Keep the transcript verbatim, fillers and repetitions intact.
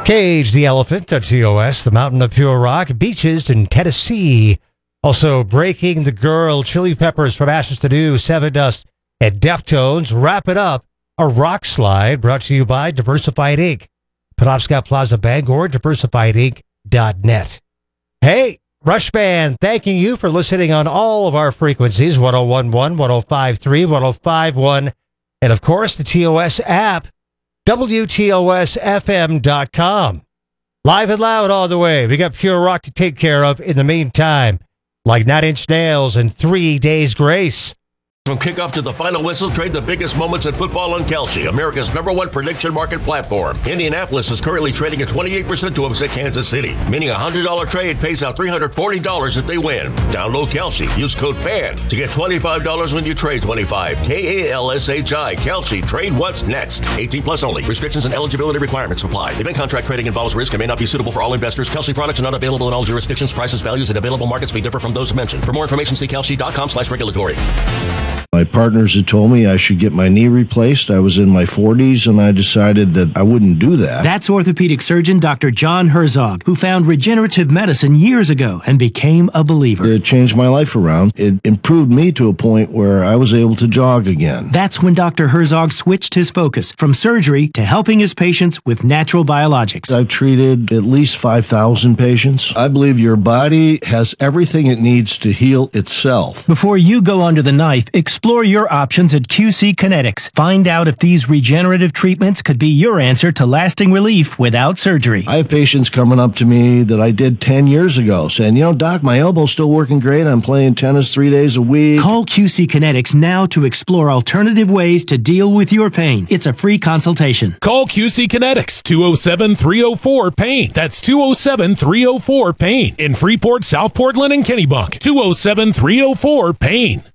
Cage the Elephant at T O S, the Mountain of Pure Rock, beaches in Tennessee. Also, Breaking the Girl, Chili Peppers from Ashes to New, Seven Dust, and Deftones. Wrap it up, a rock slide brought to you by Diversified Incorporated. Penobscot Plaza, Bangor, diversified inc dot net. Hey, Rush Band, thanking you for listening on all of our frequencies, one oh one point one, one oh five point three, one oh five point one, and of course, the T O S app, W T O S F M dot com. Live and loud all the way. We got Pure Rock to take care of in the meantime, like Nine Inch Nails and Three Days Grace. From kickoff to the final whistle, trade the biggest moments in football on Kalshi, America's number one prediction market platform. Indianapolis is currently trading at twenty-eight percent to upset Kansas City, meaning a one hundred dollars trade pays out three hundred forty dollars if they win. Download Kalshi. Use code FAN to get twenty-five dollars when you trade twenty-five. K A L S H I. Kalshi. Trade what's next. eighteen plus only. Restrictions and eligibility requirements apply. Event contract trading involves risk and may not be suitable for all investors. Kalshi products are not available in all jurisdictions. Prices, values, and available markets may differ from those mentioned. For more information, see kalshi.com slash regulatory. My partners had told me I should get my knee replaced. I was in my forties, and I decided that I wouldn't do that. That's orthopedic surgeon Doctor John Herzog, who found regenerative medicine years ago and became a believer. It changed my life around. It improved me to a point where I was able to jog again. That's when Doctor Herzog switched his focus from surgery to helping his patients with natural biologics. I've treated at least five thousand patients. I believe your body has everything it needs to heal itself. Before you go under the knife, explore your options at Q C Kinetics. Find out if these regenerative treatments could be your answer to lasting relief without surgery. I have patients coming up to me that I did ten years ago saying, you know, Doc, my elbow's still working great. I'm playing tennis three days a week. Call Q C Kinetics now to explore alternative ways to deal with your pain. It's a free consultation. Call Q C Kinetics, two oh seven, three oh four, PAIN. That's two oh seven, three oh four, PAIN. In Freeport, South Portland, and Kennebunk, two oh seven, three oh four, PAIN.